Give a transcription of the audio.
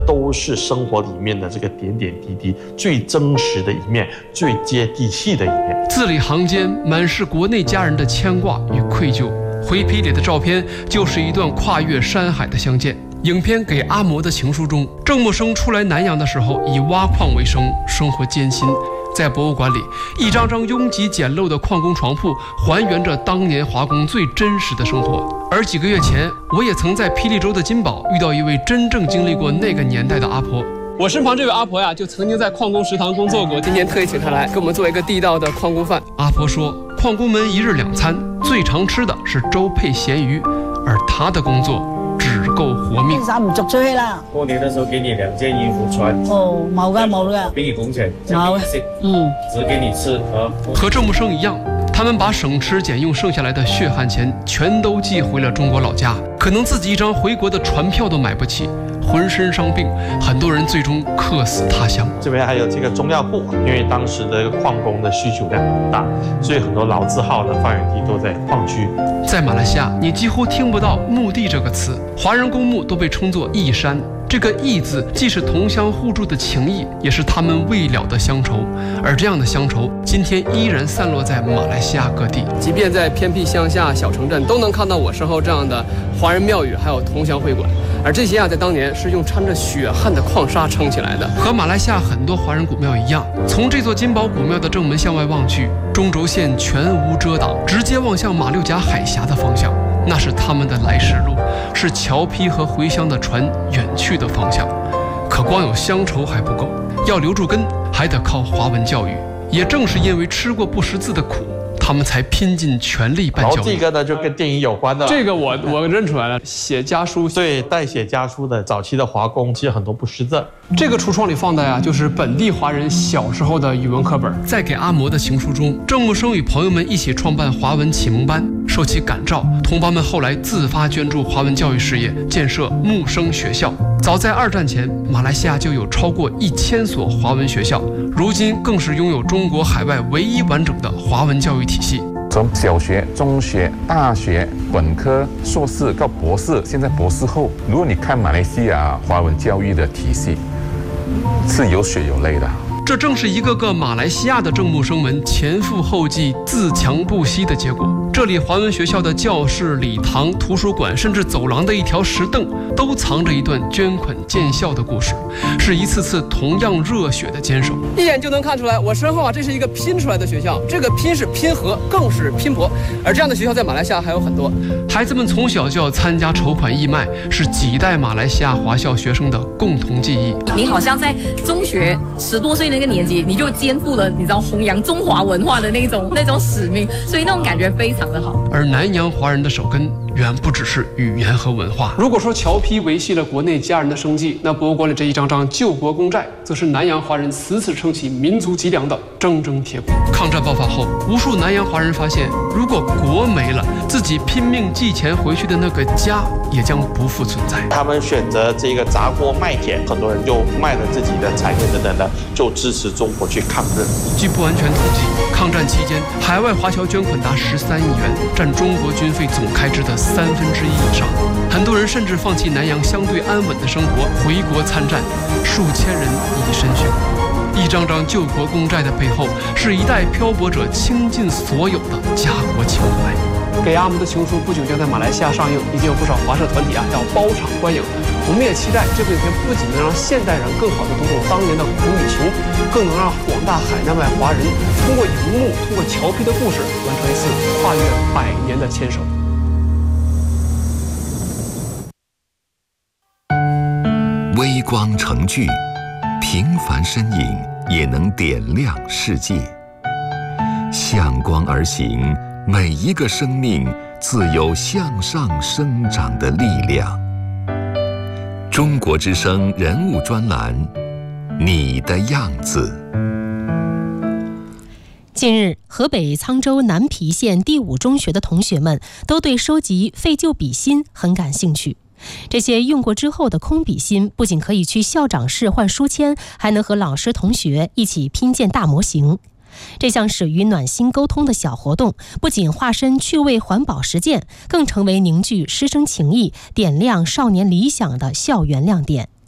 都是生活里面的这个点点滴滴最真实的一面，最接地气的一面。 字里行间满是国内家人的牵挂与愧疚。灰批里的照片就是一段跨越山海的相见。影片《给阿嬷的情书》中，郑默生出来南洋的时候以挖矿为生，生活艰辛。在博物馆里，一张张拥挤简陋的矿工床铺还原着当年华工最真实的生活。而几个月前，我也曾在霹雳州的金宝遇到一位真正经历过那个年代的阿婆。我身旁这位阿婆呀，就曾经在矿工食堂工作过。今天特意请她来给我们做一个地道的矿工饭。阿婆说，矿工们一日2餐，最常吃的是粥配咸鱼，而她的工作只够活命。 衫唔着出去啦。 过年的时候给你2件衣服穿。 哦，冇噶， 给你工钱， 冇嘅， 只给你吃和郑默生一样，他们把省吃俭用剩下来的血汗钱全都寄回了中国老家，可能自己一张回国的船票都买不起，浑身伤病，很多人最终客死他乡。 这边还有这个中药铺，因为当时的矿工的需求量很大，所以很多老字号的发源地都在矿区。 在马来西亚，你几乎听不到墓地这个词，华人公墓都被称作义山。这个义字既是同乡互助的情谊，也是他们未了的乡愁。而这样的乡愁，今天依然散落在马来西亚各地。即便在偏僻乡下小城镇，都能看到我身后这样的华人庙宇，还有同乡会馆。而这些在当年是用掺着血汗的矿沙撑起来的。和马来西亚很多华人古庙一样，从这座金宝古庙的正门向外望去，中轴线全无遮挡，直接望向马六甲海峡的方向。那是他们的来时路，是侨批和回乡的船远去的方向。可光有乡愁还不够，要留住根，还得靠华文教育。也正是因为吃过不识字的苦，他们才拼尽全力办教育。 然后这个呢，就跟电影有关的。 这个我认出来了，写家书。 对，代写家书的早期的华工，其实很多不识字。 这个橱窗里放的呀，就是本地华人小时候的语文课本。在给阿嬷的情书中，郑默生与朋友们一起创办华文启蒙班，受其感召，同胞们后来自发捐助华文教育事业，建设木生学校。早在2战前，马来西亚就有超过1000所华文学校，如今更是拥有中国海外唯一完整的华文教育体系。 从小学、中学、大学、本科、硕士到博士，现在博士后，如果你看马来西亚华文教育的体系，是有血有泪的。 这正是一个个马来西亚的郑默生们前赴后继、自强不息的结果。这里华文学校的教室、礼堂、图书馆，甚至走廊的一条石凳，都藏着一段捐款建校的故事，是一次次同样热血的坚守。一眼就能看出来，我身后啊，这是一个拼出来的学校，这个拼是拼合，更是拼搏。而这样的学校在马来西亚还有很多。孩子们从小就要参加筹款义卖，是几代马来西亚华校学生的共同记忆。 你好像在中学10多岁那个年纪，你就肩负了你知道弘扬中华文化的那种使命，所以那种感觉非常的好。 而南洋华人的手根远不只是语言和文化。如果说侨批维系了国内家人的生计，那博物馆里这一张张救国公债，则是南洋华人此次撑起民族脊梁的铮铮铁骨。抗战爆发后，无数南洋华人发现，如果国没了，自己拼命寄钱回去的那个家也将不复存在。 他们选择这个砸锅卖铁，很多人就卖了自己的产业等等的，就支持中国去抗日。 据不完全统计，抗战期间海外华侨捐款达13亿元，占中国军费总开支的1/3以上。很多人甚至放弃南洋相对安稳的生活，回国参战，数千人以身殉国。一张张救国公债的背后，是一代漂泊者倾尽所有的家国情怀。给阿嬷的情书不久将在马来西亚上映，已经有不少华社团体要包场观影。我们也期待这部影片不仅能让现代人更好地读懂当年的苦与情，更能让广大海内外华人通过荧幕、通过侨批的故事，完成一次跨越100年的牵手。 微光成炬，平凡身影也能点亮世界。向光而行，每一个生命自有向上生长的力量。中国之声人物专栏，你的样子。 近日，河北沧州南皮县第5中学的同学们都对收集废旧笔芯很感兴趣。这些用过之后的空笔芯不仅可以去校长室换书签，还能和老师同学一起拼建大模型。这项始于暖心沟通的小活动，不仅化身趣味环保实践，更成为凝聚师生情谊、点亮少年理想的校园亮点。